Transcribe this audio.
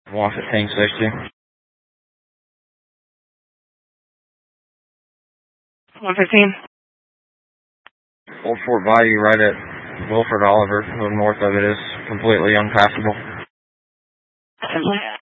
11560. 115. Old Fort Bayou right at Wilford Oliver. A little north of it is completely unpassable. Simply.